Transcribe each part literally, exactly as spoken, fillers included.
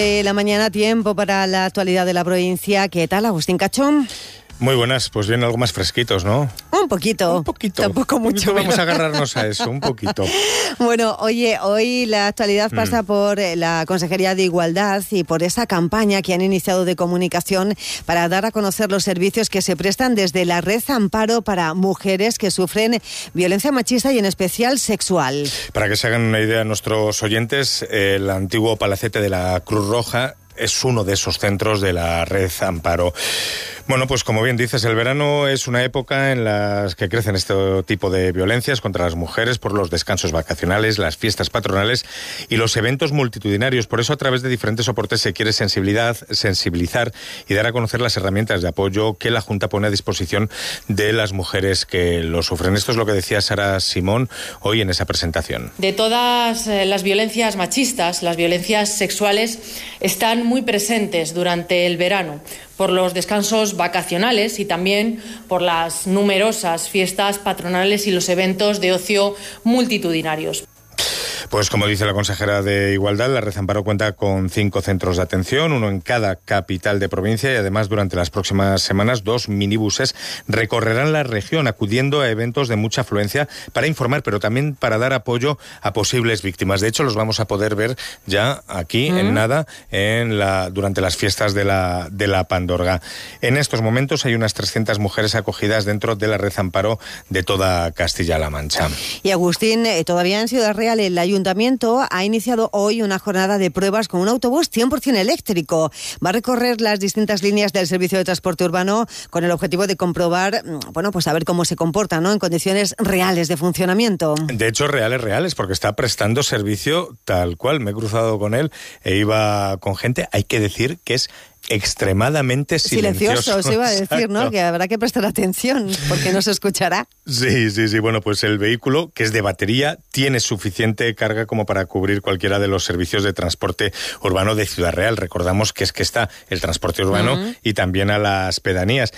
De la mañana, tiempo para la actualidad de la provincia. ¿Qué tal, Agustín Cachón? Muy buenas, pues bien, algo más fresquitos, ¿no? Un poquito. Un poquito. Tampoco mucho. Vamos a agarrarnos a eso, un poquito. Bueno, oye, hoy la actualidad pasa mm. por la Consejería de Igualdad y por esa campaña que han iniciado de comunicación para dar a conocer los servicios que se prestan desde la Red Amparo para mujeres que sufren violencia machista y en especial sexual. Para que se hagan una idea nuestros oyentes, el antiguo palacete de la Cruz Roja es uno de esos centros de la Red Amparo. Bueno, pues como bien dices, el verano es una época en la que crecen este tipo de violencias contra las mujeres por los descansos vacacionales, las fiestas patronales y los eventos multitudinarios. Por eso, a través de diferentes soportes se quiere sensibilidad, sensibilizar y dar a conocer las herramientas de apoyo que la Junta pone a disposición de las mujeres que lo sufren. Esto es lo que decía Sara Simón hoy en esa presentación. De todas las violencias machistas, las violencias sexuales están muy presentes durante el verano, por los descansos vacacionales y también por las numerosas fiestas patronales y los eventos de ocio multitudinarios. Pues como dice la consejera de Igualdad, la Red Amparo cuenta con cinco centros de atención, uno en cada capital de provincia y además durante las próximas semanas dos minibuses recorrerán la región acudiendo a eventos de mucha afluencia para informar, pero también para dar apoyo a posibles víctimas. De hecho, los vamos a poder ver ya aquí, mm. en nada, en la, durante las fiestas de la, de la Pandorga. En estos momentos hay unas trescientas mujeres acogidas dentro de la Red Amparo de toda Castilla-La Mancha. Y Agustín, eh, todavía en Ciudad Real el Ayuntamiento Ayuntamiento ha iniciado hoy una jornada de pruebas con un autobús cien por ciento eléctrico. Va a recorrer las distintas líneas del servicio de transporte urbano con el objetivo de comprobar, bueno, pues a ver cómo se comporta, ¿no?, en condiciones reales de funcionamiento. De hecho, reales, reales, porque está prestando servicio tal cual. Me he cruzado con él e iba con gente. Hay que decir que es extremadamente silencioso. Silencioso, se iba a decir, exacto, ¿no? Que habrá que prestar atención porque no se escuchará. Sí, sí, sí. Bueno, pues el vehículo, que es de batería, tiene suficiente carga como para cubrir cualquiera de los servicios de transporte urbano de Ciudad Real. Recordamos que es que está el transporte urbano uh-huh. y también a las pedanías.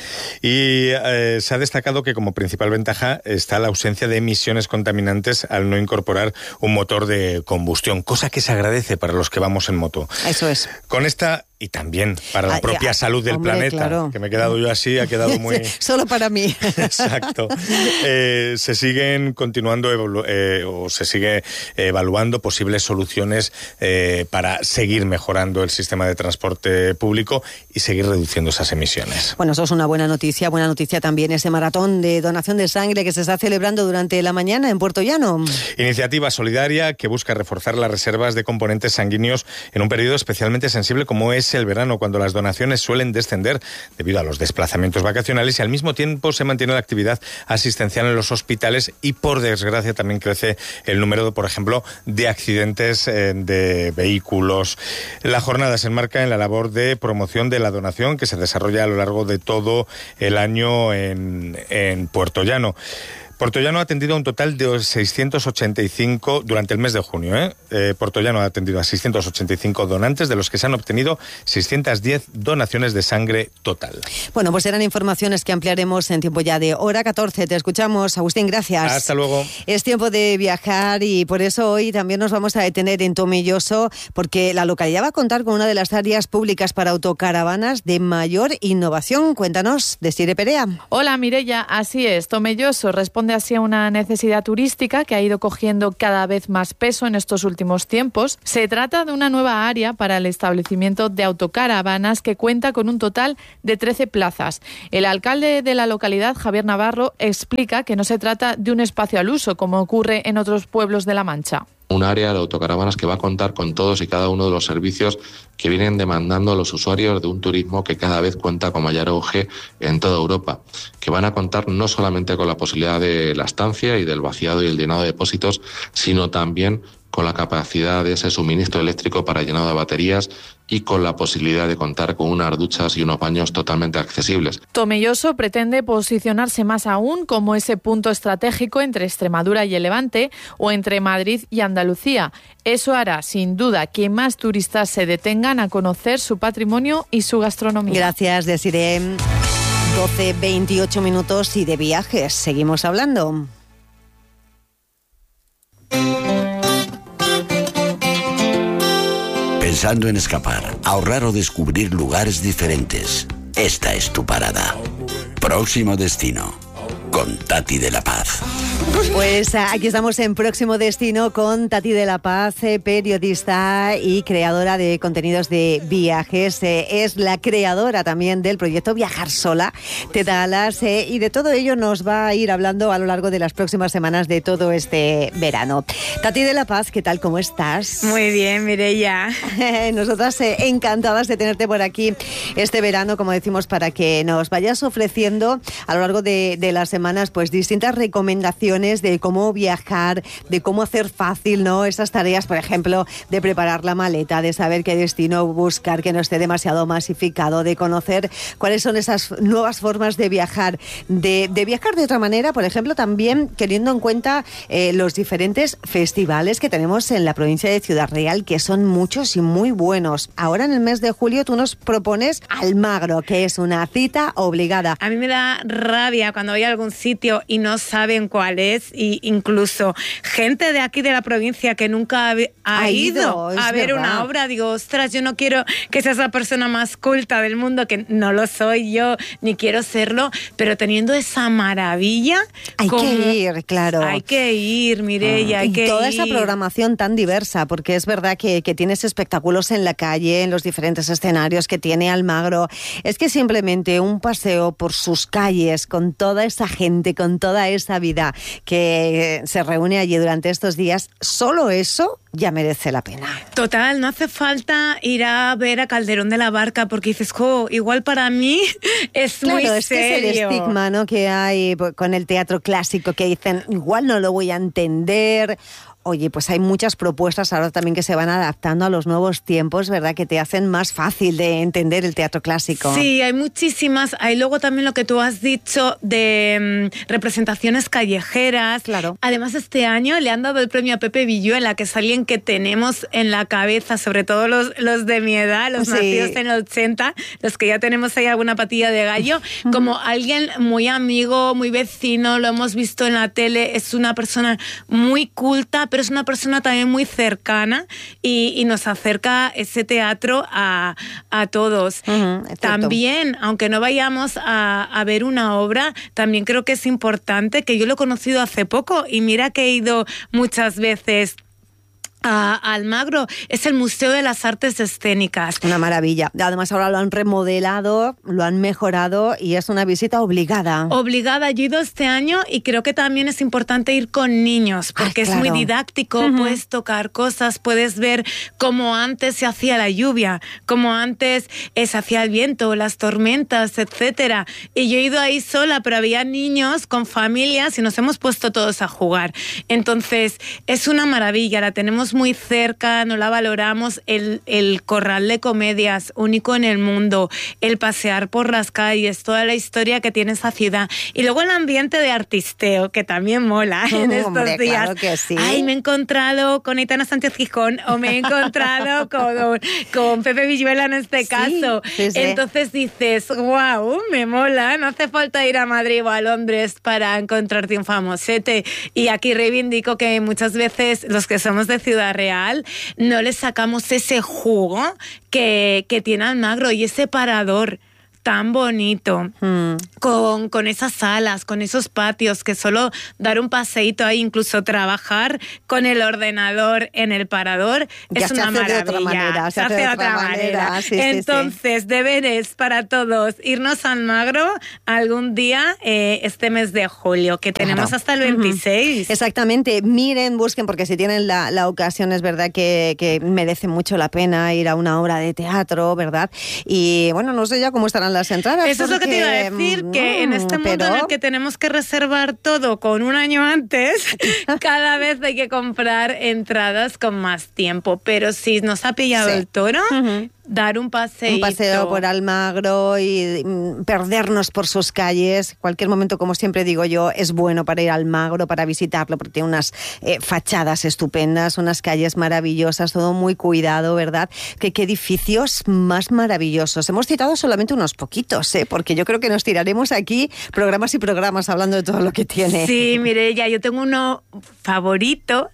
Y eh, se ha destacado que como principal ventaja está la ausencia de emisiones contaminantes al no incorporar un motor de combustión, cosa que se agradece para los que vamos en moto. Eso es. Con esta y también para la propia ah, salud del hombre, planeta, claro. que me he quedado yo así, ha quedado muy... Solo para mí. Exacto. Eh, se siguen continuando evolu- eh, o se sigue evaluando posibles soluciones eh, para seguir mejorando el sistema de transporte público y seguir reduciendo esas emisiones. Bueno, eso es una buena noticia. Buena noticia también ese maratón de donación de sangre que se está celebrando durante la mañana en Puerto Llano. Iniciativa solidaria que busca reforzar las reservas de componentes sanguíneos en un periodo especialmente sensible como es el verano, cuando las donaciones suelen descender debido a los desplazamientos vacacionales y al mismo tiempo se mantiene la actividad asistencial en los hospitales y por desgracia también crece el número, por ejemplo, de accidentes eh, de vehículos. La jornada se enmarca en la labor de promoción de la donación que se desarrolla a lo largo de todo el año en, en Puerto Llano. Puerto Llano ha atendido a un total de seiscientos ochenta y cinco durante el mes de junio. ¿eh? Eh, Puerto Llano ha atendido a seiscientos ochenta y cinco donantes, de los que se han obtenido seiscientas diez donaciones de sangre total. Bueno, pues eran informaciones que ampliaremos en tiempo ya de hora catorce. Te escuchamos, Agustín, gracias. Hasta luego. Es tiempo de viajar y por eso hoy también nos vamos a detener en Tomelloso, porque la localidad va a contar con una de las áreas públicas para autocaravanas de mayor innovación. Cuéntanos, Desire Perea. Hola, Mireia, así es. Tomelloso responde así a una necesidad turística que ha ido cogiendo cada vez más peso en estos últimos tiempos. Se trata de una nueva área para el establecimiento de autocaravanas que cuenta con un total de trece plazas. El alcalde de la localidad, Javier Navarro, explica que no se trata de un espacio al uso como ocurre en otros pueblos de La Mancha. Un área de autocaravanas que va a contar con todos y cada uno de los servicios que vienen demandando los usuarios de un turismo que cada vez cuenta con mayor auge en toda Europa, que van a contar no solamente con la posibilidad de la estancia y del vaciado y el llenado de depósitos, sino también con la capacidad de ese suministro eléctrico para llenado de baterías y con la posibilidad de contar con unas duchas y unos baños totalmente accesibles. Tomelloso pretende posicionarse más aún como ese punto estratégico entre Extremadura y el Levante o entre Madrid y Andalucía. Eso hará, sin duda, que más turistas se detengan a conocer su patrimonio y su gastronomía. Gracias, Desiree. doce veintiocho minutos y de viajes. Seguimos hablando. Pensando en escapar, ahorrar o descubrir lugares diferentes. Esta es tu parada. Próximo destino, con Tati de la Paz. Pues aquí estamos en Próximo Destino con Tati de la Paz, periodista y creadora de contenidos de viajes. Es la creadora también del proyecto Viajar Sola, te da alas, y de todo ello nos va a ir hablando a lo largo de las próximas semanas de todo este verano. Tati de la Paz, ¿qué tal? ¿Cómo estás? Muy bien, Mireia. Nosotras eh, encantadas de tenerte por aquí este verano, como decimos, para que nos vayas ofreciendo a lo largo de, de las semanas pues distintas recomendaciones de cómo viajar, de cómo hacer fácil, ¿no?, esas tareas, por ejemplo, de preparar la maleta, de saber qué destino buscar que no esté demasiado masificado, de conocer cuáles son esas nuevas formas de viajar, de, de viajar de otra manera, por ejemplo, también teniendo en cuenta eh, los diferentes festivales que tenemos en la provincia de Ciudad Real, que son muchos y muy buenos. Ahora en el mes de julio tú nos propones Almagro, que es una cita obligada. A mí me da rabia cuando voy a algún sitio y no saben cuál es, y incluso gente de aquí de la provincia que nunca ha, ha, ha ido, ido a ver verdad. Una obra. Digo, ostras, yo no quiero que seas la persona más culta del mundo, que no lo soy yo, ni quiero serlo, pero teniendo esa maravilla... Hay como, que ir, claro. Hay que ir, Mireia, ah. hay y que toda ir. esa programación tan diversa, porque es verdad que, que tienes espectáculos en la calle, en los diferentes escenarios que tiene Almagro. Es que simplemente un paseo por sus calles, con toda esa gente, con toda esa vida que se reúne allí durante estos días, solo eso ya merece la pena. Total, no hace falta ir a ver a Calderón de la Barca, porque dices, jo, igual para mí es claro, muy es serio. Que es el estigma, ¿no?, que hay con el teatro clásico, que dicen, igual no lo voy a entender. Oye, pues hay muchas propuestas ahora también que se van adaptando a los nuevos tiempos, ¿verdad?, que te hacen más fácil de entender el teatro clásico. Sí, hay muchísimas. Hay luego también lo que tú has dicho de um, representaciones callejeras. Claro. Además, este año le han dado el premio a Pepe Villuela, que es alguien que tenemos en la cabeza, sobre todo los, los de mi edad, los sí. nacidos en el ochenta, los que ya tenemos ahí alguna patilla de gallo, como alguien muy amigo, muy vecino, lo hemos visto en la tele, es una persona muy culta, pero es una persona también muy cercana y, y nos acerca ese teatro a, a todos. Uh-huh, también, aunque no vayamos a, a ver una obra, también creo que es importante, que yo lo he conocido hace poco y mira que he ido muchas veces a Almagro, es el Museo de las Artes Escénicas. Una maravilla. Además ahora lo han remodelado, lo han mejorado y es una visita obligada. Obligada. Yo he ido este año y creo que también es importante ir con niños, porque Ay, claro. es muy didáctico, uh-huh. puedes tocar cosas, puedes ver cómo antes se hacía la lluvia, cómo antes eh, se hacía el viento, las tormentas, etcétera. Y yo he ido ahí sola, pero había niños con familias y nos hemos puesto todos a jugar. Entonces, es una maravilla, la tenemos muy cerca, no la valoramos, el, el corral de comedias, único en el mundo, el pasear por las calles, toda la historia que tiene esa ciudad. Y luego el ambiente de artisteo, que también mola en estos Hombre, días. Claro que sí. Ay, me he encontrado con Aitana Sánchez Gijón, o me he encontrado con, con Pepe Villuela en este sí, caso. Sí, sí. Entonces dices, wow, me mola, no hace falta ir a Madrid o a Londres para encontrarte un famosete. Y aquí reivindico que muchas veces los que somos de Ciudad Real no le sacamos ese jugo que, que tiene Almagro y ese parador tan bonito, mm. con, con esas salas, con esos patios, que solo dar un paseíto ahí, incluso trabajar con el ordenador en el parador, ya es una maravilla. De otra manera, se, se hace de otra, otra manera. manera. Sí, Entonces, sí, sí. deberes para todos, irnos a Almagro algún día eh, este mes de julio, que tenemos claro. hasta el veintiséis. Uh-huh. Exactamente, miren, busquen, porque si tienen la, la ocasión, es verdad que, que merece mucho la pena ir a una obra de teatro, ¿verdad? Y bueno, no sé ya cómo estarán las entradas. Eso porque, es lo que te iba a decir, que en este mundo pero... en el que tenemos que reservar todo con un año antes, cada vez hay que comprar entradas con más tiempo. Pero si nos ha pillado sí. el toro... Uh-huh. Dar un paseo. Un paseo por Almagro y mm, perdernos por sus calles. Cualquier momento, como siempre digo yo, es bueno para ir a Almagro, para visitarlo, porque tiene unas eh, fachadas estupendas, unas calles maravillosas, todo muy cuidado, ¿verdad? Que qué edificios más maravillosos. Hemos citado solamente unos poquitos, ¿eh? Porque yo creo que nos tiraremos aquí programas y programas hablando de todo lo que tiene. Sí, Mireia, yo tengo uno favorito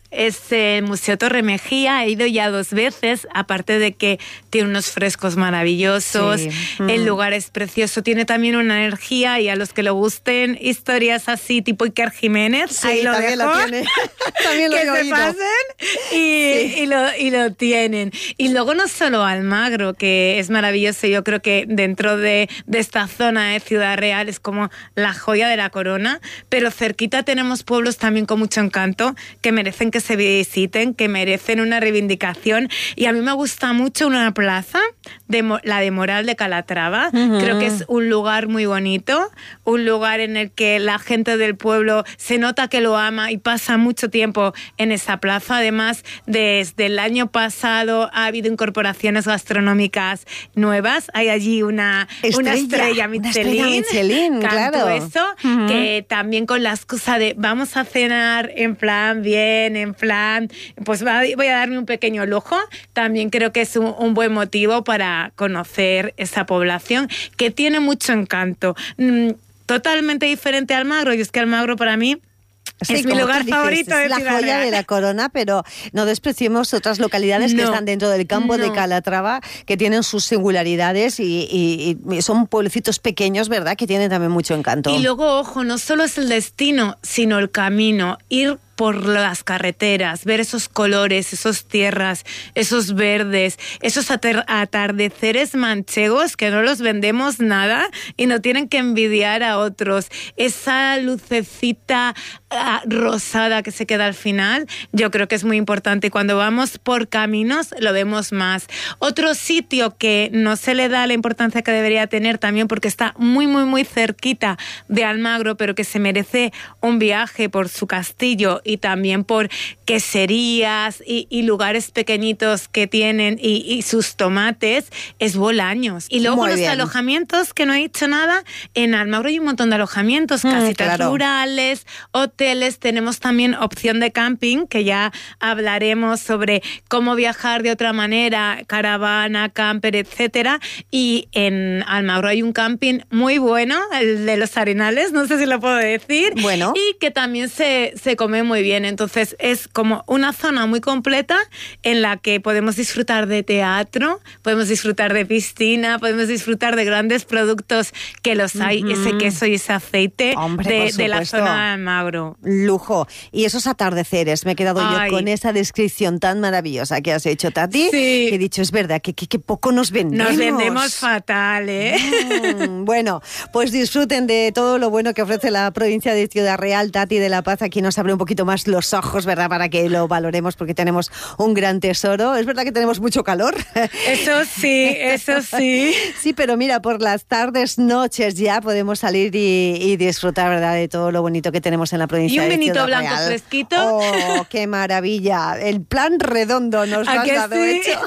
es el Museo Torre Mejía. He ido ya dos veces, aparte de que tiene unos frescos maravillosos, sí. mm. el lugar es precioso, tiene también una energía, y a los que le gusten historias así tipo Iker Jiménez, sí, ahí lo también dejo, lo tiene. También lo que he se oído. pasen y, sí. y, lo, y lo tienen. Y luego no solo Almagro, que es maravilloso, yo creo que dentro de, de esta zona de Ciudad Real es como la joya de la corona, pero cerquita tenemos pueblos también con mucho encanto que merecen que se visiten, que merecen una reivindicación, y a mí me gusta mucho una plaza, de, la de Moral de Calatrava. Uh-huh. Creo que es un lugar muy bonito, un lugar en el que la gente del pueblo se nota que lo ama y pasa mucho tiempo en esa plaza. Además, desde el año pasado ha habido incorporaciones gastronómicas nuevas. Hay allí una estrella, una estrella Michelin, una estrella Michelin, claro. Eso, uh-huh. que también con la excusa de vamos a cenar en plan bien, en plan, pues voy a darme un pequeño lujo, también creo que es un, un buen motivo para conocer esa población que tiene mucho encanto. Mm, totalmente diferente a Almagro, y es que Almagro para mí sí, es mi lugar dices, favorito de es la Ciudad joya Real. De la corona, pero no despreciemos otras localidades no, que están dentro del campo no. de Calatrava, que tienen sus singularidades y, y, y son pueblecitos pequeños, ¿verdad?, que tienen también mucho encanto. Y luego, ojo, no solo es el destino, sino el camino, ir por las carreteras, ver esos colores, esas tierras, esos verdes, esos atardeceres manchegos que no los vendemos nada y no tienen que envidiar a otros. Esa lucecita uh, rosada que se queda al final, yo creo que es muy importante, y cuando vamos por caminos lo vemos más. Otro sitio que no se le da la importancia que debería tener también, porque está muy, muy, muy cerquita de Almagro, pero que se merece un viaje por su castillo y también por queserías y, y lugares pequeñitos que tienen y, y sus tomates, es Bolaños. Y luego Muy los bien. alojamientos, que no he dicho nada, en Almagro hay un montón de alojamientos, mm, casitas claro. rurales, hoteles, tenemos también opción de camping, que ya hablaremos sobre cómo viajar de otra manera, caravana, camper, etcétera, y en Almagro hay un camping muy bueno, el de los Arenales, no sé si lo puedo decir, bueno. y que también se, se come muy bien. Entonces es como una zona muy completa en la que podemos disfrutar de teatro, podemos disfrutar de piscina, podemos disfrutar de grandes productos que los hay, uh-huh. ese queso y ese aceite Hombre, de, de la zona de Almagro. Lujo. Y esos atardeceres, me he quedado Ay. yo con esa descripción tan maravillosa que has hecho, Tati, sí. que he dicho, es verdad, que, que, que poco nos vendemos. Nos vendemos fatal, ¿eh? Mm, bueno, pues disfruten de todo lo bueno que ofrece la provincia de Ciudad Real. Tati de la Paz aquí nos abre un poquito más los ojos, ¿verdad?, para que lo valoremos, porque tenemos un gran tesoro. Es verdad que tenemos mucho calor. Eso sí, eso sí. Sí, pero mira, por las tardes, noches ya podemos salir y, y disfrutar, ¿verdad?, de todo lo bonito que tenemos en la provincia de Ciudad Real. Y un vinito blanco Real. Fresquito. ¡Oh, qué maravilla! El plan redondo nos lo has dado sí? hecho.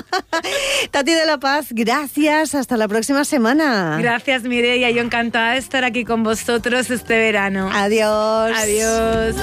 Tati de la Paz, gracias. Hasta la próxima semana. Gracias, Mireia. Yo encantada de estar aquí con vosotros este verano. Adiós. Adiós.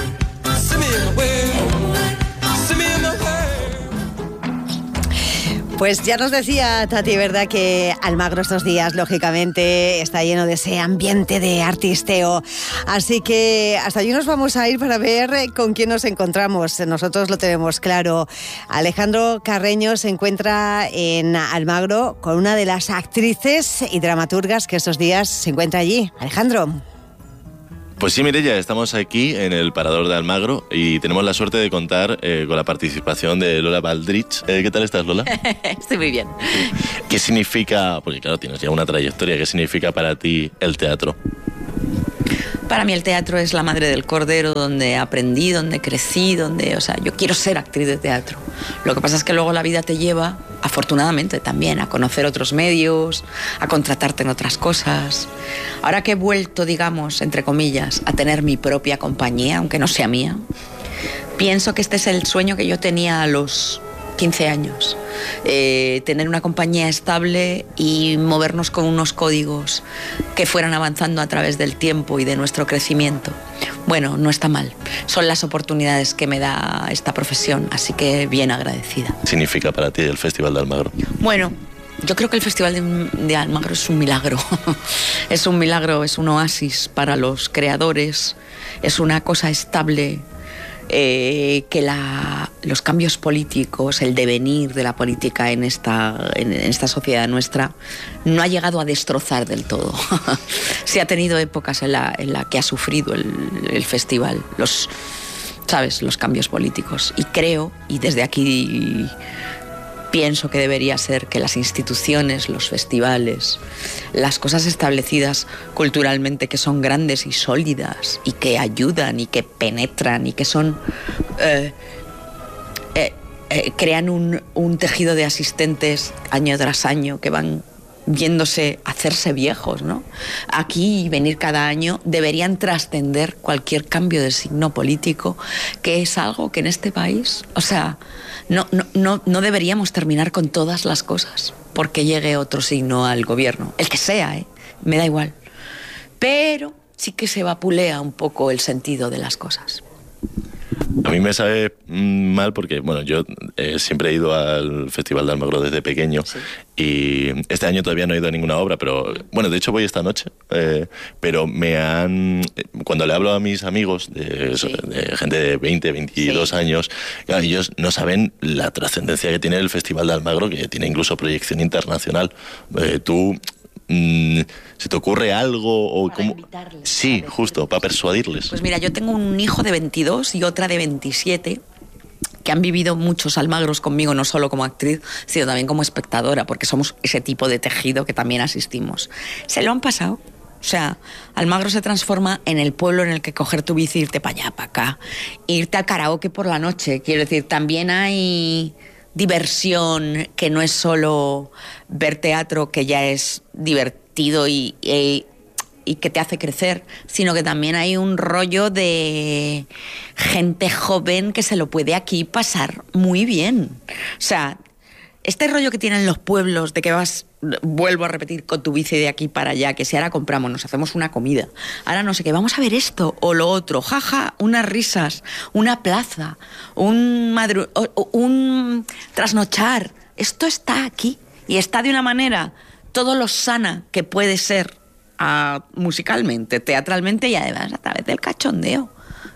Pues ya nos decía Tati, ¿verdad?, que Almagro estos días, lógicamente, está lleno de ese ambiente de artisteo. Así que hasta allí nos vamos a ir para ver con quién nos encontramos. Nosotros lo tenemos claro. Alejandro Carreño se encuentra en Almagro con una de las actrices y dramaturgas que estos días se encuentra allí. Alejandro. Pues sí, Mireia, estamos aquí en el Parador de Almagro y tenemos la suerte de contar eh, con la participación de Lola Baldrich. Eh, ¿Qué tal estás, Lola? Estoy muy bien. ¿Qué significa, porque claro, tienes ya una trayectoria, qué significa para ti el teatro? Para mí el teatro es la madre del cordero, donde aprendí, donde crecí, donde, o sea, yo quiero ser actriz de teatro. Lo que pasa es que luego la vida te lleva, afortunadamente también, a conocer otros medios, a contratarte en otras cosas. Ahora que he vuelto, digamos, entre comillas, a tener mi propia compañía, aunque no sea mía, pienso que este es el sueño que yo tenía a los quince años. Eh, tener una compañía estable y movernos con unos códigos que fueran avanzando a través del tiempo y de nuestro crecimiento. Bueno, no está mal. Son las oportunidades que me da esta profesión, así que bien agradecida. ¿Qué significa para ti el Festival de Almagro? Bueno, yo creo que el Festival de, de Almagro es un milagro. Es un milagro, es un oasis para los creadores, es una cosa estable eh, que la, los cambios políticos, el devenir de la política en esta, en esta sociedad nuestra, no ha llegado a destrozar del todo. Sí ha tenido épocas en la, en la que ha sufrido el, el festival, los, ¿sabes? Los cambios políticos. Y creo, y desde aquí pienso que debería ser que las instituciones, los festivales, las cosas establecidas culturalmente que son grandes y sólidas y que ayudan y que penetran y que son eh, eh, eh, crean un, un tejido de asistentes año tras año que van viéndose hacerse viejos, ¿no? Aquí venir cada año deberían trascender cualquier cambio de signo político, que es algo que en este país, o sea, no, no, no, no deberíamos terminar con todas las cosas porque llegue otro signo al gobierno, el que sea, ¿eh? Me da igual. Pero sí que se vapulea un poco el sentido de las cosas. A mí me sabe mal porque, bueno, yo eh, siempre he ido al Festival de Almagro desde pequeño, sí. Y este año todavía no he ido a ninguna obra, pero, bueno, de hecho voy esta noche, eh, pero me han... Cuando le hablo a mis amigos, de, sí. de gente de veinte, veintidós sí. años, claro, ellos no saben la trascendencia que tiene el Festival de Almagro, que tiene incluso proyección internacional. Eh, tú... ¿Se te ocurre algo? O para cómo? invitarles. Sí, justo, para persuadirles. Pues mira, yo tengo un hijo de veintidós y otra de veintisiete que han vivido muchos Almagros conmigo, no solo como actriz, sino también como espectadora, porque somos ese tipo de tejido que también asistimos. Se lo han pasado. O sea, Almagro se transforma en el pueblo en el que coger tu bici, irte para allá, para acá, irte al karaoke por la noche. Quiero decir, también hay diversión, que no es solo ver teatro, que ya es divertido y, y, y que te hace crecer, sino que también hay un rollo de gente joven que se lo puede aquí pasar muy bien. O sea, este rollo que tienen los pueblos de que vas, vuelvo a repetir, con tu bici de aquí para allá, que si ahora compramos, nos hacemos una comida, ahora no sé qué, vamos a ver esto o lo otro, jaja, unas risas, una plaza, un, madru- un trasnochar, esto está aquí y está de una manera todo lo sana que puede ser uh, musicalmente, teatralmente y además a través del cachondeo,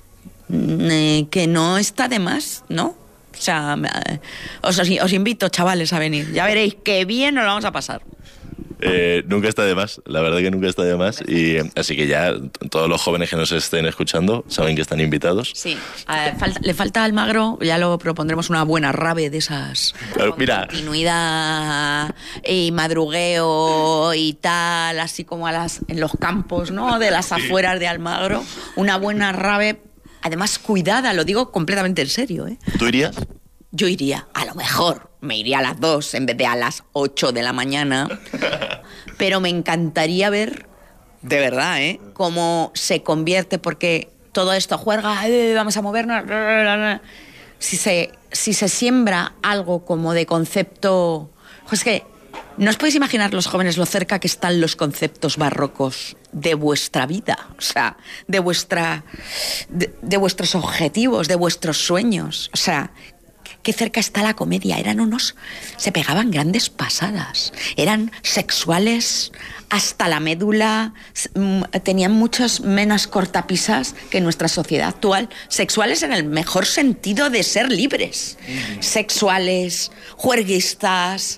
eh, que no está de más, ¿no? O sea, os, os invito, chavales, a venir. Ya veréis qué bien nos lo vamos a pasar. Eh, nunca está de más, la verdad que nunca está de más. Y así que ya todos los jóvenes que nos estén escuchando saben que están invitados. Sí, eh, falta, le falta a Almagro, ya lo propondremos, una buena rave de esas. Claro, mira. Continuidad y madrugueo y tal, así como a las, en los campos, ¿no? De las afueras de Almagro. Una buena rave. Además, cuidada, lo digo completamente en serio, ¿eh? ¿Tú irías? Yo iría, a lo mejor, me iría a las dos en vez de a las ocho de la mañana. Pero me encantaría ver, de verdad, ¿eh? Cómo se convierte, porque todo esto juerga, eh, vamos a movernos. Si se, si se siembra algo como de concepto... Pues que no os podéis imaginar los jóvenes lo cerca que están los conceptos barrocos de vuestra vida, o sea, de vuestra, de, de vuestros objetivos, de vuestros sueños, o sea, qué cerca está la comedia. Eran unos, se pegaban grandes pasadas, eran sexuales hasta la médula, tenían muchas menos cortapisas que nuestra sociedad actual, sexuales en el mejor sentido de ser libres, sexuales, juerguistas,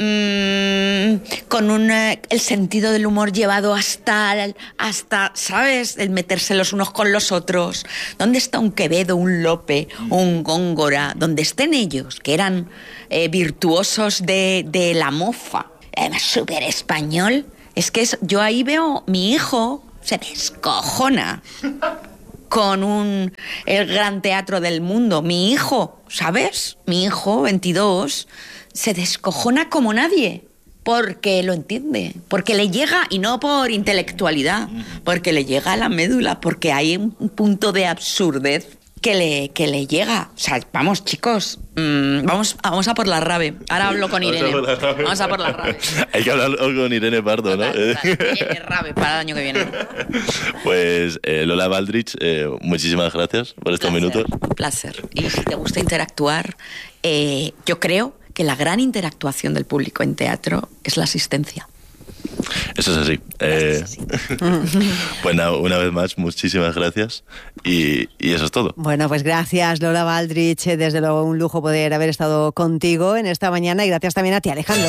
Mm, con un, eh, el sentido del humor llevado hasta, hasta, ¿sabes? El meterse los unos con los otros. ¿Dónde está un Quevedo, un Lope, un Góngora? Donde estén ellos, que eran eh, virtuosos de, de la mofa. Además, súper español. Es que es, yo ahí veo, mi hijo se descojona con un, el gran teatro del mundo. Mi hijo, ¿sabes? Mi hijo, veintidós... se descojona como nadie, porque lo entiende, porque le llega, y no por intelectualidad, porque le llega a la médula, porque hay un punto de absurdez que le, que le llega. O sea, vamos, chicos, mmm, vamos, vamos a por la rave. Ahora hablo con Irene. Vamos a por la rave. Hay que hablar con Irene Pardo, ¿no? Irene rave para el año que viene. Pues eh, Lola Baldrich, eh, muchísimas gracias por estos placer, minutos. Un placer. Y si te gusta interactuar, eh, yo creo que la gran interactuación del público en teatro es la asistencia. Eso es así. Eh, pues nada, una vez más, muchísimas gracias y, y eso es todo. Bueno, pues gracias, Lola Baldrich. Desde luego un lujo poder haber estado contigo en esta mañana y gracias también a ti, Alejandro.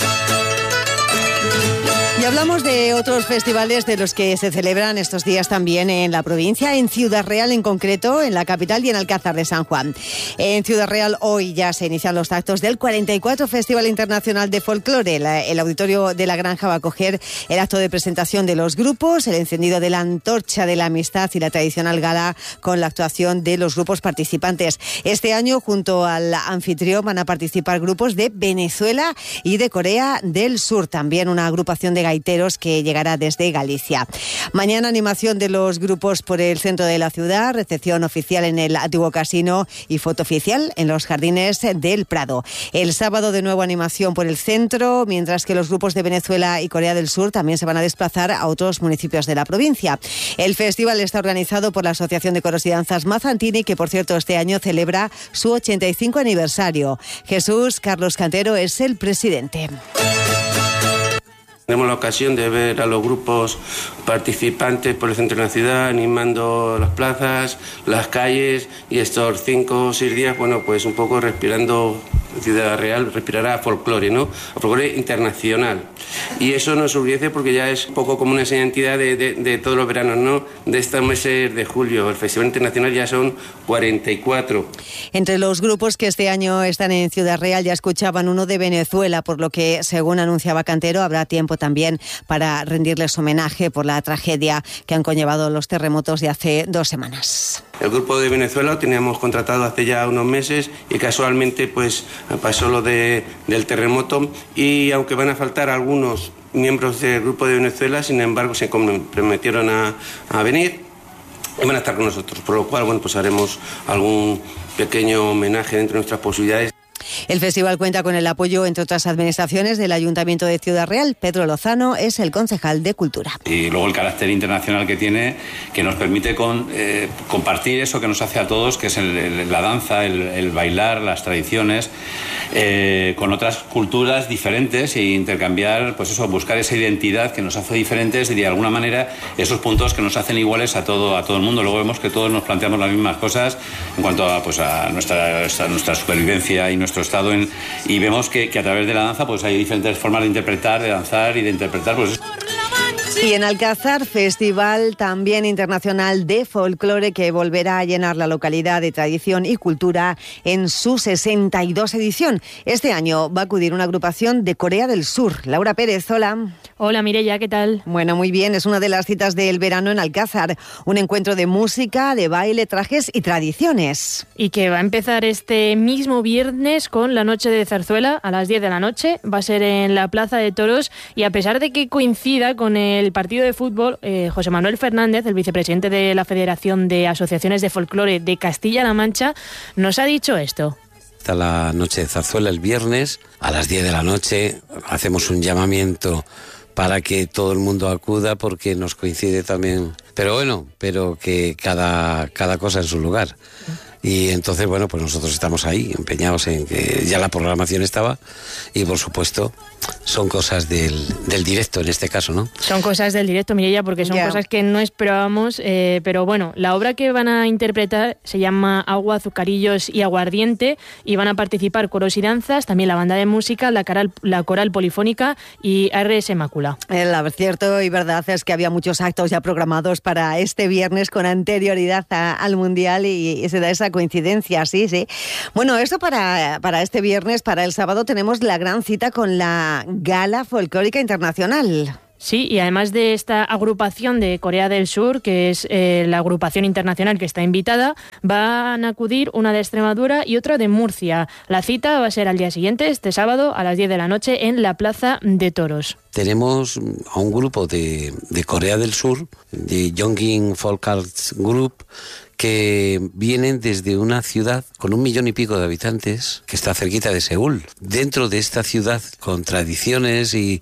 Y hablamos de otros festivales de los que se celebran estos días también en la provincia, en Ciudad Real en concreto, en la capital y en Alcázar de San Juan. En Ciudad Real hoy ya se inician los actos del cuarenta y cuatro Festival Internacional de Folclore. La, el auditorio de la Granja va a acoger el acto de presentación de los grupos, el encendido de la antorcha de la amistad y la tradicional gala con la actuación de los grupos participantes. Este año, junto al anfitrión, van a participar grupos de Venezuela y de Corea del Sur. También una agrupación de gaiteros que llegará desde Galicia. Mañana animación de los grupos por el centro de la ciudad, recepción oficial en el antiguo casino y foto oficial en los jardines del Prado. El sábado de nuevo animación por el centro, mientras que los grupos de Venezuela y Corea del Sur también se van a desplazar a otros municipios de la provincia. El festival está organizado por la Asociación de Coros y Danzas Mazantini, que por cierto este año celebra su ochenta y cinco aniversario. Jesús Carlos Cantero es el presidente. Tenemos la ocasión de ver a los grupos participantes por el centro de la ciudad animando las plazas, las calles y estos cinco o seis días, bueno, pues un poco respirando Ciudad Real, respirará folclore, ¿no? Folclore internacional. Y eso nos orgullece porque ya es un poco como una identidad de, de, de todos los veranos, ¿no? De estos meses de julio. El Festival Internacional ya son cuarenta y cuatro. Entre los grupos que este año están en Ciudad Real ya escuchaban uno de Venezuela, por lo que, según anunciaba Cantero, habrá tiempo también para rendirles homenaje por la tragedia que han conllevado los terremotos de hace dos semanas. El grupo de Venezuela lo teníamos contratado hace ya unos meses y casualmente pues pasó lo de, del terremoto y aunque van a faltar algunos miembros del grupo de Venezuela, sin embargo se comprometieron a, a venir y van a estar con nosotros, por lo cual bueno, pues haremos algún pequeño homenaje dentro de nuestras posibilidades. El festival cuenta con el apoyo, entre otras administraciones, del Ayuntamiento de Ciudad Real. Pedro Lozano es el concejal de Cultura. Y luego el carácter internacional que tiene, que nos permite con, eh, compartir eso que nos hace a todos, que es el, el, la danza, el, el bailar, las tradiciones, eh, con otras culturas diferentes e intercambiar, pues eso, buscar esa identidad que nos hace diferentes y de alguna manera esos puntos que nos hacen iguales a todo, a todo el mundo. Luego vemos que todos nos planteamos las mismas cosas en cuanto a, pues, a, nuestra, a nuestra supervivencia y nuestro estado en, y vemos que, que a través de la danza pues hay diferentes formas de interpretar, de danzar y de interpretar pues. Y en Alcázar, Festival también internacional de folclore que volverá a llenar la localidad de tradición y cultura en su sesenta y dos edición. Este año va a acudir una agrupación de Corea del Sur. Laura Pérez, hola. Hola Mireia, ¿qué tal? Bueno, muy bien, es una de las citas del verano en Alcázar, un encuentro de música, de baile, trajes y tradiciones. Y que va a empezar este mismo viernes con la noche de zarzuela a las diez de la noche, va a ser en la Plaza de Toros y a pesar de que coincida con el partido de fútbol, eh, José Manuel Fernández, el vicepresidente de la Federación de Asociaciones de Folclore de Castilla-La Mancha, nos ha dicho esto. Está la noche de zarzuela el viernes a las diez de la noche, hacemos un llamamiento para que todo el mundo acuda porque nos coincide también, pero bueno, pero que cada, cada cosa en su lugar. Y entonces, bueno, pues nosotros estamos ahí, empeñados en que ya la programación estaba y, por supuesto, son cosas del, del directo en este caso, ¿no? Son cosas del directo, Mireia, porque son yeah. cosas que no esperábamos, eh, pero bueno, la obra que van a interpretar se llama Agua, Azucarillos y Aguardiente y van a participar coros y danzas, también la banda de música, la, caral, la coral polifónica y R S Mácula. La cierto y verdad es que había muchos actos ya programados para este viernes con anterioridad a, al Mundial y, y se da esa coincidencia, sí, sí. Bueno, esto para, para este viernes, para el sábado tenemos la gran cita con la Gala Folclórica Internacional. Sí, y además de esta agrupación de Corea del Sur, que es eh, la agrupación internacional que está invitada, van a acudir una de Extremadura y otra de Murcia. La cita va a ser al día siguiente, este sábado, a las diez de la noche, en la Plaza de Toros. Tenemos a un grupo de, de Corea del Sur, de Yongin Folk Arts Group, que vienen desde una ciudad con un millón y pico de habitantes, que está cerquita de Seúl. Dentro de esta ciudad, con tradiciones y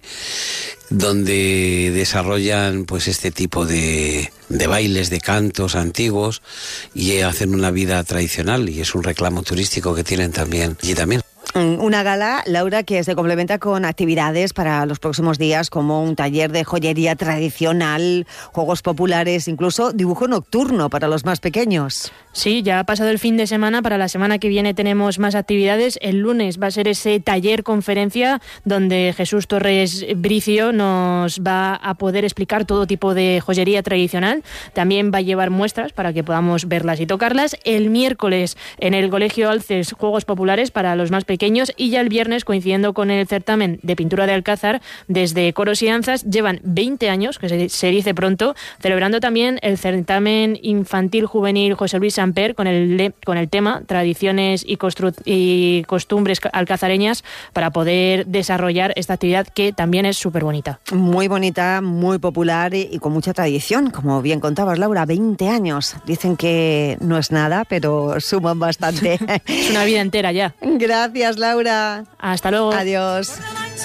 donde desarrollan pues este tipo de, de bailes, de cantos antiguos y hacen una vida tradicional y es un reclamo turístico que tienen también allí también. Una gala, Laura, que se complementa con actividades para los próximos días como un taller de joyería tradicional, juegos populares, incluso dibujo nocturno para los más pequeños. Sí, ya ha pasado el fin de semana, para la semana que viene tenemos más actividades. El lunes va a ser ese taller conferencia donde Jesús Torres Bricio nos va a poder explicar todo tipo de joyería tradicional. También va a llevar muestras para que podamos verlas y tocarlas. El miércoles en el Colegio Alces, juegos populares para los más pequeños, y ya el viernes, coincidiendo con el certamen de pintura de Alcázar, desde Coros y Danzas llevan veinte años, que se, se dice pronto, celebrando también el certamen infantil juvenil José Luis Samper con el, con el tema Tradiciones y, constru- y costumbres alcazareñas, para poder desarrollar esta actividad que también es súper bonita. Muy bonita, muy popular y, y con mucha tradición, como bien contabas, Laura, veinte años. Dicen que no es nada, pero suman bastante. Es una vida entera ya. Gracias, Laura. Hasta luego. Adiós.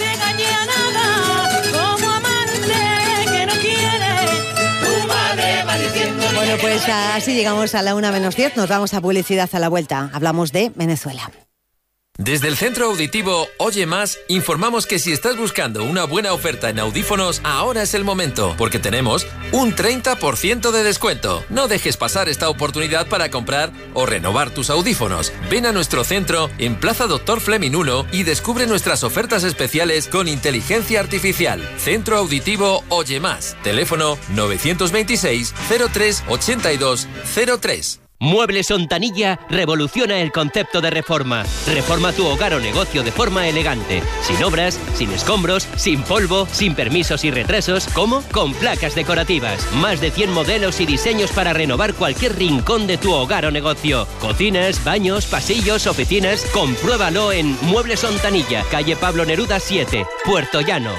Bueno, pues así llegamos a la una menos diez. Nos vamos a publicidad a la vuelta. Hablamos de Venezuela. Desde el Centro Auditivo Oye Más, informamos que si estás buscando una buena oferta en audífonos, ahora es el momento, porque tenemos un treinta por ciento de descuento. No dejes pasar esta oportunidad para comprar o renovar tus audífonos. Ven a nuestro centro en Plaza Doctor Fleming uno y descubre nuestras ofertas especiales con inteligencia artificial. Centro Auditivo Oye Más. Teléfono novecientos veintiséis, cero tres, ochenta y dos, cero tres. Muebles Ontanilla revoluciona el concepto de reforma. Reforma tu hogar o negocio de forma elegante. Sin obras, sin escombros, sin polvo, sin permisos y retrasos. ¿Cómo? Con placas decorativas. Más de cien modelos y diseños para renovar cualquier rincón de tu hogar o negocio. Cocinas, baños, pasillos, oficinas. Compruébalo en Muebles Ontanilla, calle Pablo Neruda siete, Puerto Llano.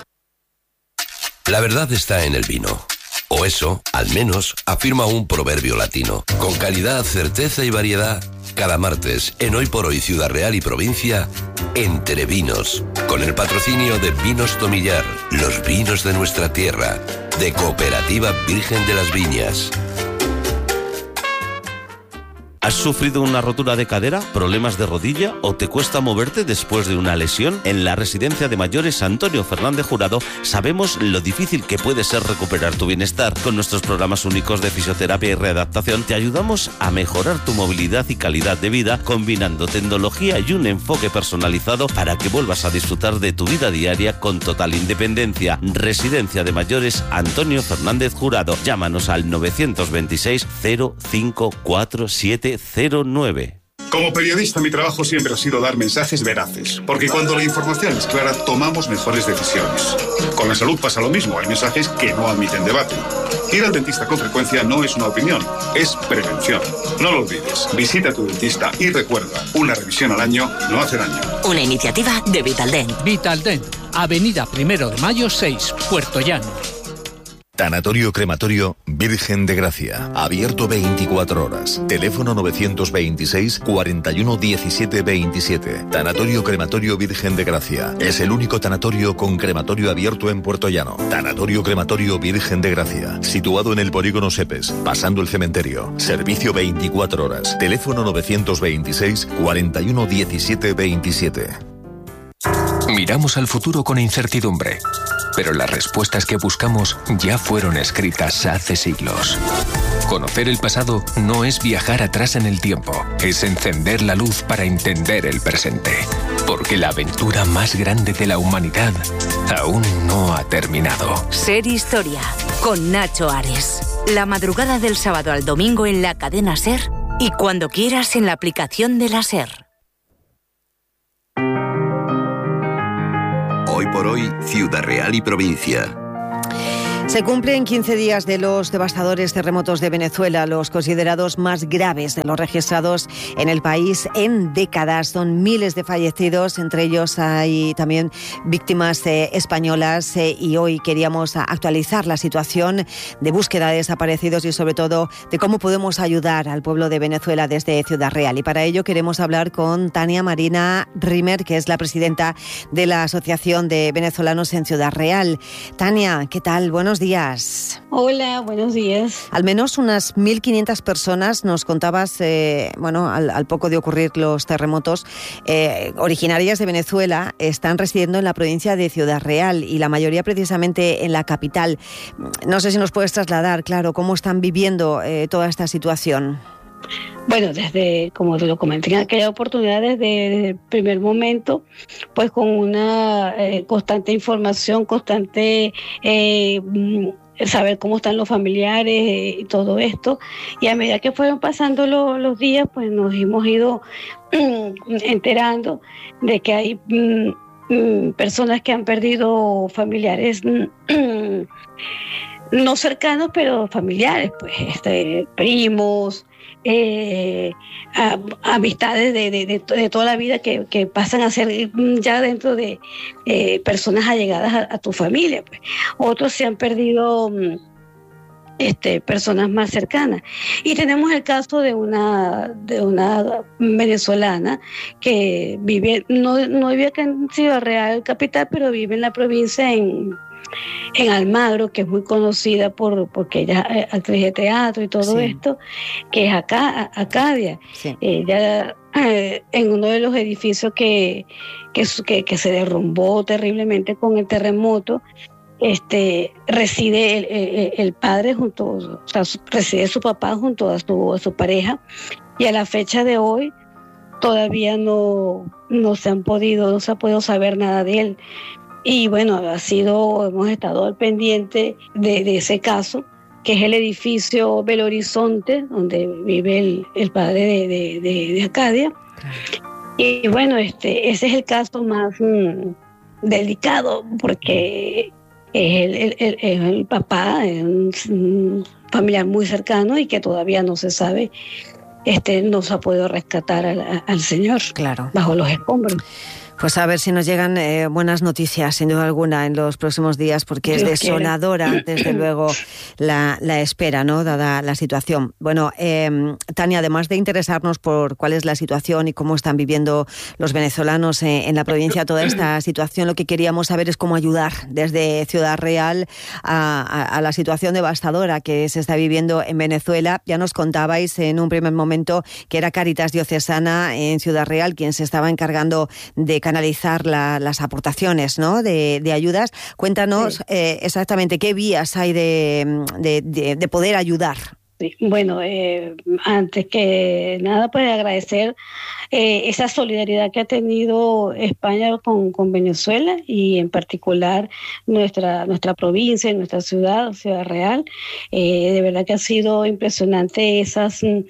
La verdad está en el vino. O eso, al menos, afirma un proverbio latino. Con calidad, certeza y variedad, cada martes, en Hoy por Hoy Ciudad Real y Provincia, Entre Vinos, con el patrocinio de Vinos Tomillar, los vinos de nuestra tierra, de Cooperativa Virgen de las Viñas. ¿Has sufrido una rotura de cadera, problemas de rodilla o te cuesta moverte después de una lesión? En la Residencia de Mayores Antonio Fernández Jurado sabemos lo difícil que puede ser recuperar tu bienestar. Con nuestros programas únicos de fisioterapia y readaptación te ayudamos a mejorar tu movilidad y calidad de vida, combinando tecnología y un enfoque personalizado para que vuelvas a disfrutar de tu vida diaria con total independencia. Residencia de Mayores Antonio Fernández Jurado. Llámanos al novecientos veintiséis, cero cinco cuatro siete cero nueve. Como periodista, mi trabajo siempre ha sido dar mensajes veraces, porque cuando la información es clara, tomamos mejores decisiones. Con la salud pasa lo mismo, hay mensajes que no admiten debate. Ir al dentista con frecuencia no es una opinión, es prevención. No lo olvides, visita a tu dentista y recuerda, una revisión al año no hace daño. Una iniciativa de Vitaldent. Vitaldent, Avenida Primero de Mayo seis, Puerto Llano. Tanatorio Crematorio Virgen de Gracia. Abierto veinticuatro horas. Teléfono novecientos veintiséis, cuarenta y uno, diecisiete veintisiete. Tanatorio Crematorio Virgen de Gracia. Es el único tanatorio con crematorio abierto en Puerto Llano. Tanatorio Crematorio Virgen de Gracia. Situado en el polígono Sepes, pasando el cementerio. Servicio veinticuatro horas. Teléfono novecientos veintiséis, cuarenta y uno, diecisiete veintisiete. Miramos al futuro con incertidumbre, pero las respuestas que buscamos ya fueron escritas hace siglos. Conocer el pasado no es viajar atrás en el tiempo, es encender la luz para entender el presente. Porque la aventura más grande de la humanidad aún no ha terminado. Ser Historia, con Nacho Ares. La madrugada del sábado al domingo en la cadena SER y cuando quieras en la aplicación de la SER. Hoy por Hoy, Ciudad Real y Provincia. Se cumplen quince días de los devastadores terremotos de Venezuela, los considerados más graves de los registrados en el país en décadas. Son miles de fallecidos, entre ellos hay también víctimas eh, españolas eh, y hoy queríamos actualizar la situación de búsqueda de desaparecidos y sobre todo de cómo podemos ayudar al pueblo de Venezuela desde Ciudad Real. Y para ello queremos hablar con Tania Marina Rimer, que es la presidenta de la Asociación de Venezolanos en Ciudad Real. Tania, ¿qué tal? Buenos buenos días. Hola, buenos días. Al menos unas mil quinientas personas, nos contabas, eh, bueno, al, al poco de ocurrir los terremotos, eh, originarias de Venezuela, están residiendo en la provincia de Ciudad Real y la mayoría precisamente en la capital. No sé si nos puedes trasladar, claro, cómo están viviendo eh, toda esta situación. Bueno, desde, como te lo comenté en aquella oportunidad, desde, desde el primer momento, pues con una eh, constante información, constante eh, saber cómo están los familiares eh, y todo esto. Y a medida que fueron pasando lo, los días, pues nos hemos ido enterando de que hay mm, personas que han perdido familiares mm, no cercanos, pero familiares, pues este, primos, Eh, a, amistades de, de, de, de toda la vida que, que pasan a ser ya dentro de eh, personas allegadas a, a tu familia, pues. Otros se han perdido este, personas más cercanas. Y tenemos el caso de una, de una venezolana que vive, no, no vive acá en Ciudad Real capital, pero vive en la provincia en en Almagro, que es muy conocida por porque ella es actriz de teatro y todo sí. esto, que es acá, Acadia. Sí. Ella eh, en uno de los edificios que, que, que, que se derrumbó terriblemente con el terremoto, este reside el, el, el padre junto, o sea, reside su papá junto a su, a su pareja, y a la fecha de hoy todavía no, no se han podido, no se ha podido saber nada de él. Y bueno, ha sido, hemos estado al pendiente de, de ese caso, que es el edificio Belo Horizonte, donde vive el, el padre de, de, de, de Acadia. Y bueno, este, ese es el caso más mm, delicado, porque es el, el, el, el papá, es un, un familiar muy cercano y que todavía no se sabe, este, no se ha podido rescatar al, al señor, claro, bajo los escombros. Pues a ver si nos llegan eh, buenas noticias, sin duda alguna, en los próximos días, porque Dios es desoladora, quiere. desde luego, la, la espera, ¿no?, dada la situación. Bueno, eh, Tania, además de interesarnos por cuál es la situación y cómo están viviendo los venezolanos en, en la provincia toda esta situación, lo que queríamos saber es cómo ayudar desde Ciudad Real a, a, a la situación devastadora que se está viviendo en Venezuela. Ya nos contabais en un primer momento que era Cáritas Diocesana en Ciudad Real quien se estaba encargando de canalizar la, las aportaciones, ¿no?, de, de ayudas. Cuéntanos sí. eh, exactamente qué vías hay de, de, de, de poder ayudar. Sí. Bueno, eh, antes que nada, pues agradecer eh, esa solidaridad que ha tenido España con, con Venezuela, y en particular nuestra, nuestra provincia, nuestra ciudad, Ciudad Real. Eh, de verdad que ha sido impresionante esas, eh,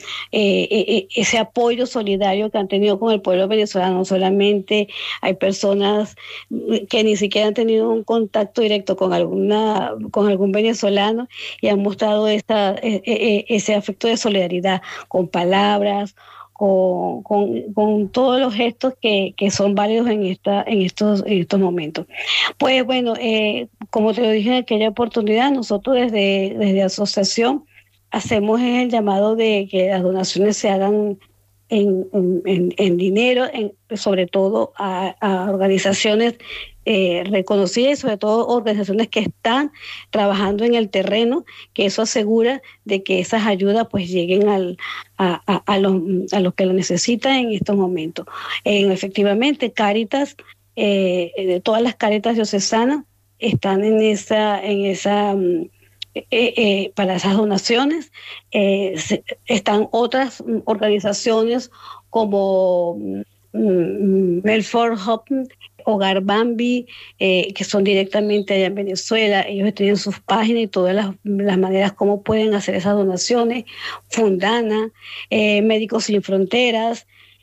eh, ese apoyo solidario que han tenido con el pueblo venezolano. No solamente hay personas que ni siquiera han tenido un contacto directo con, alguna, con algún venezolano y han mostrado esta... Eh, eh, ese afecto de solidaridad con palabras, con, con, con todos los gestos que, que son válidos en esta en estos en estos momentos. Pues bueno, eh, como te lo dije en aquella oportunidad, nosotros desde, desde asociación hacemos el llamado de que las donaciones se hagan en, en, en, en dinero, en, sobre todo a, a organizaciones Eh, reconocidas, y sobre todo organizaciones que están trabajando en el terreno, que eso asegura de que esas ayudas pues lleguen al, a, a, a, los, a los que lo necesitan en estos momentos. Eh, efectivamente, Cáritas, eh, de todas las Cáritas diocesanas están en esa, en esa eh, eh, para esas donaciones. Eh, se, están otras organizaciones como mm, Melford Hope, Hogar Bambi, eh, que son directamente allá en Venezuela. Ellos tienen sus páginas y todas las, las maneras como pueden hacer esas donaciones. Fundana, eh, Médicos Sin Fronteras,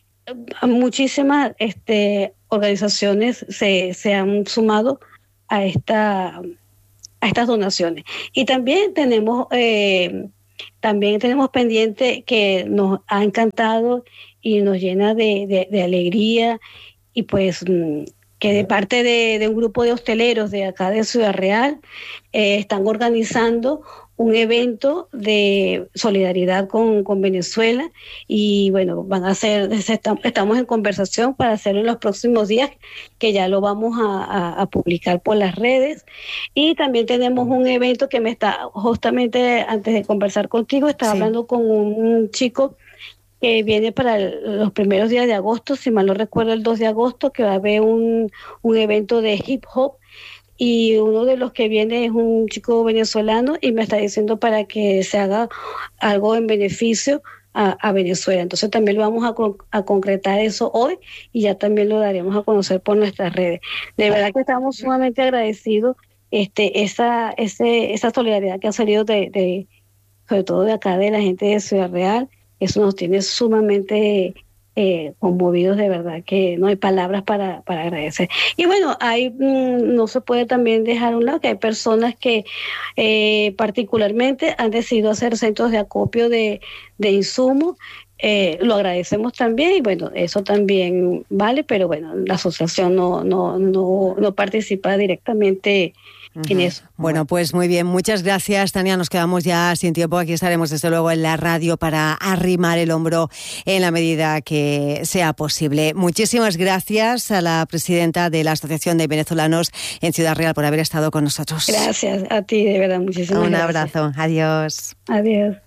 muchísimas este, organizaciones se, se han sumado a, esta, a estas donaciones. Y también tenemos, eh, también tenemos pendiente, que nos ha encantado y nos llena de, de, de alegría, y pues... que de parte de, de un grupo de hosteleros de acá de Ciudad Real eh, están organizando un evento de solidaridad con, con Venezuela y bueno, van a hacer, estamos en conversación para hacerlo en los próximos días, que ya lo vamos a, a, a publicar por las redes. Y también tenemos un evento que me está, justamente antes de conversar contigo, estaba sí. hablando con un chico que viene para el, los primeros días de agosto, si mal no recuerdo el dos de agosto, que va a haber un, un evento de hip hop, y uno de los que viene es un chico venezolano y me está diciendo para que se haga algo en beneficio a, a Venezuela. Entonces también lo vamos a, a concretar eso hoy y ya también lo daremos a conocer por nuestras redes. De verdad que estamos sumamente agradecidos este esa ese esa solidaridad que ha salido de, de sobre todo de acá de la gente de Ciudad Real. Eso nos tiene sumamente Eh, conmovidos, de verdad que no hay palabras para, para agradecer. Y bueno, hay mmm, no se puede también dejar a un lado que hay personas que eh, particularmente han decidido hacer centros de acopio de, de insumos. Eh, lo agradecemos también y bueno, eso también vale, pero bueno, la asociación no, no, no, no participa directamente en eso. Bueno, pues muy bien, muchas gracias, Tania. Nos quedamos ya sin tiempo. Aquí estaremos desde luego en la radio para arrimar el hombro en la medida que sea posible. Muchísimas gracias a la presidenta de la Asociación de Venezolanos en Ciudad Real por haber estado con nosotros. Gracias a ti, de verdad, muchísimas Un gracias. Un abrazo, adiós. Adiós.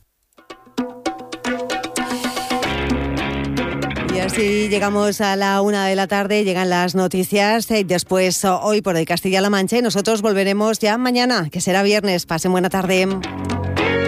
Y así llegamos a la una de la tarde, llegan las noticias y después Hoy por hoy Castilla-La Mancha y nosotros volveremos ya mañana, que será viernes. Pasen buena tarde.